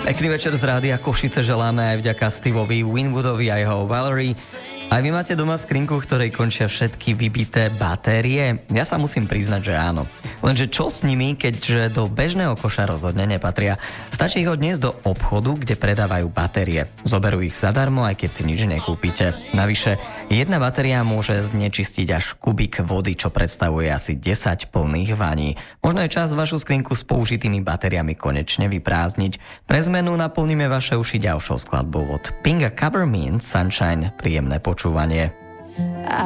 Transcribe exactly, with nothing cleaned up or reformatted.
Pekný večer z Rádia Košice želáme aj vďaka Steveovi Winwoodovi a jeho Valerie. Aj vy máte doma skrinku, v ktorej končia všetky vybité batérie? Ja sa musím priznať, že áno. Lenže čo s nimi, keďže do bežného koša rozhodne nepatria? Stačí ich odniesť do obchodu, kde predávajú batérie. Zoberú ich zadarmo, aj keď si nič nekúpite. Navyše, jedna batéria môže znečistiť až kubík vody, čo predstavuje asi desať plných vaní. Možno je čas vašu skrinku s použitými batériami konečne vyprázdniť. Pre zmenu naplníme vaše uši ďalšou skladbou od Pinga Cover Me in Sunshine. Príjemné počúvanie.